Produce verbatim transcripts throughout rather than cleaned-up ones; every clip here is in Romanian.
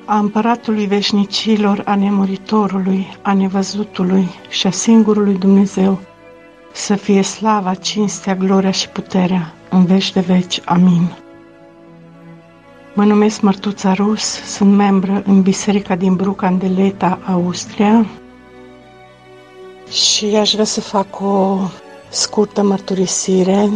a Împăratului Veșnicilor, a Nemuritorului, a Nevăzutului și a singurului Dumnezeu, să fie slava, cinstea, gloria și puterea în veci de veci. Amin. Mă numesc Mărtuța Rus, sunt membră în Biserica din Bruck an der Leta, Austria, și aș vrea să fac o scurtă mărturisire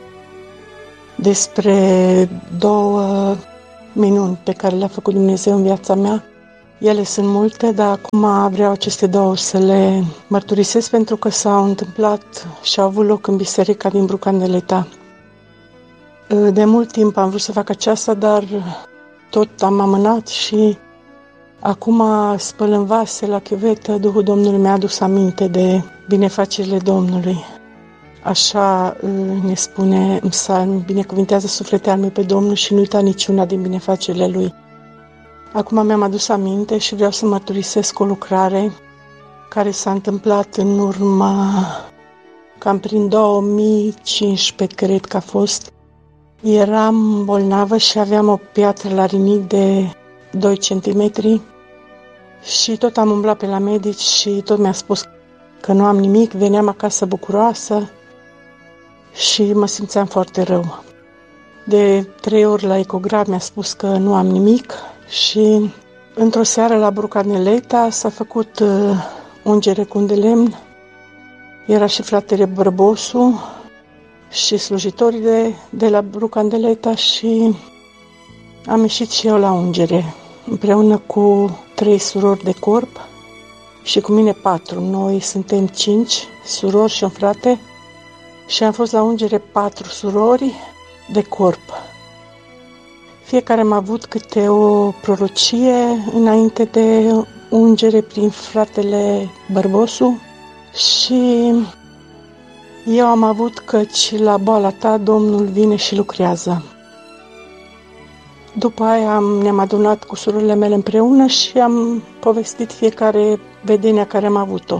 despre două minuni pe care le-a făcut Dumnezeu în viața mea. Ele sunt multe, dar acum vreau aceste două să le mărturisesc pentru că s-au întâmplat și au avut loc în Biserica din Bruck an der Leta. De mult timp am vrut să fac aceasta, dar tot am amânat și acum, spălând vase la chiuvetă, Duhul Domnului mi-a adus aminte de binefacerile Domnului. Așa ne spune în psalm: binecuvintează suflete al meu pe Domnul și nu uita niciuna din binefacerile Lui. Acum mi-am adus aminte și vreau să mărturisesc o lucrare care s-a întâmplat în urmă, cam prin două mii cincisprezece, cred că a fost. Eram bolnavă și aveam o piatră la rinic de doi centimetri și tot am umblat pe la medici și tot mi-a spus că nu am nimic. Veneam acasă bucuroasă și mă simțeam foarte rău. De trei ori la ecograf mi-a spus că nu am nimic și într-o seară la Bruck an der Leta s-a făcut uh, ungere cu un de lemn. Era și fratele Bărbosu și slujitorii de, de la Bruck an der Leta și am ieșit și eu la ungere împreună cu trei surori de corp și cu mine patru. Noi suntem cinci surori și un frate și am fost la ungere patru surori de corp. Fiecare am avut câte o prorocie înainte de ungere prin fratele Bărbosu și eu am avut: căci la boala ta Domnul vine și lucrează. După aia am, ne-am adunat cu surorile mele împreună și am povestit fiecare vedenia care am avut-o.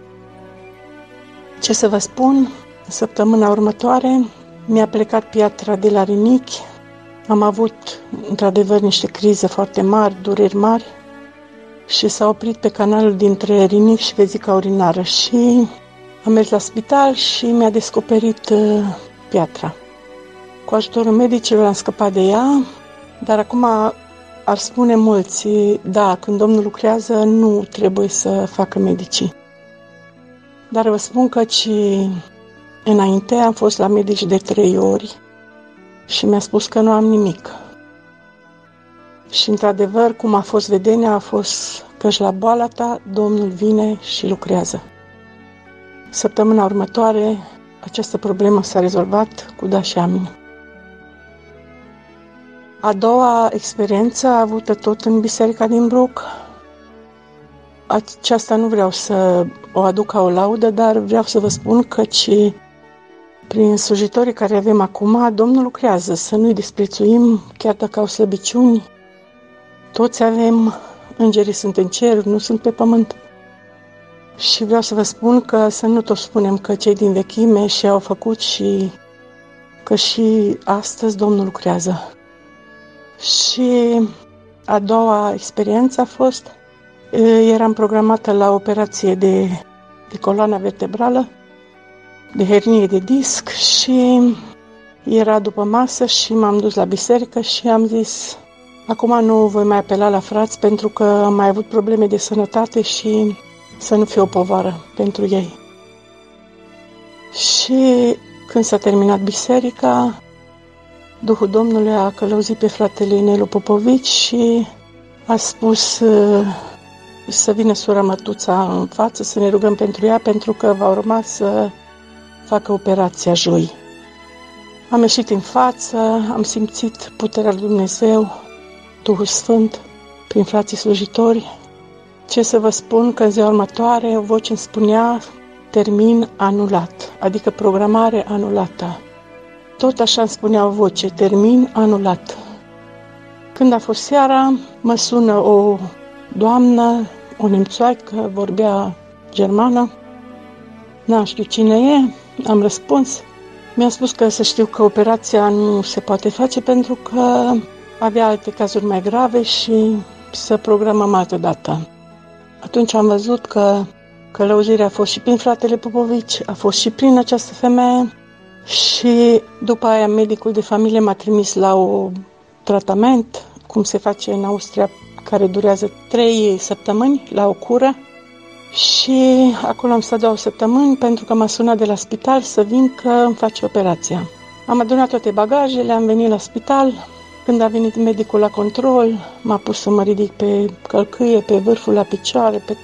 Ce să vă spun, săptămâna următoare mi-a plecat piatra de la rinichi. Am avut într-adevăr niște crize foarte mari, dureri mari și s-a oprit pe canalul dintre rinichi și vezica urinară și am mers la spital și mi-a descoperit uh, piatra. Cu ajutorul medicilor am scăpat de ea, dar acum ar spune mulți: da, când Domnul lucrează nu trebuie să facă medicii. Dar vă spun că și înainte am fost la medici de trei ori și mi-a spus că nu am nimic. Și într-adevăr, cum a fost vedenia, a fost: căci la boala ta Domnul vine și lucrează. Săptămâna următoare această problemă s-a rezolvat cu da și amin. A doua experiență avută tot în Biserica din Bruck. Aceasta nu vreau să o aduc ca o laudă, dar vreau să vă spun că și prin slujitorii care avem acum, Domnul lucrează, să nu-i disprețuim, chiar dacă au slăbiciuni. Toți avem, îngerii sunt în cer, nu sunt pe pământ. Și vreau să vă spun că să nu tot spunem că cei din vechime și-au făcut și că și astăzi Domnul lucrează. Și a doua experiență a fost: eram programată la operație de, de coloana vertebrală, de hernie de disc și era după masă și m-am dus la biserică și am zis: acum nu voi mai apela la frați pentru că am mai avut probleme de sănătate și să nu fie o povară pentru ei. Și când s-a terminat biserica, Duhul Domnului a călăuzit pe fratele Nelu Popovici și a spus să vină sora Mărtuța în față, să ne rugăm pentru ea, pentru că va urma să facă operația joi. Am ieșit în față, am simțit puterea lui Dumnezeu, Duhul Sfânt, prin frații slujitori. Ce să vă spun, că în ziua următoare o voce îmi spunea: termin anulat, adică programare anulată. Tot așa îmi spunea o voce: termin anulat. Când a fost seara, mă sună o doamnă, o nemțoaică, vorbea germană. N-am știut cine e, am răspuns. Mi-a spus că să știu că operația nu se poate face pentru că avea alte cazuri mai grave și să programăm altă dată. Atunci am văzut că călăuzirea a fost și prin fratele Popovici, a fost și prin această femeie și după aia medicul de familie m-a trimis la un tratament, cum se face în Austria, care durează trei săptămâni, la o cură. Și acolo am stat două săptămâni pentru că m-a sunat de la spital să vin că îmi face operația. Am adunat toate bagajele, am venit la spital. Când a venit medicul la control, m-a pus să mă ridic pe călcâie, pe vârful la picioare, pe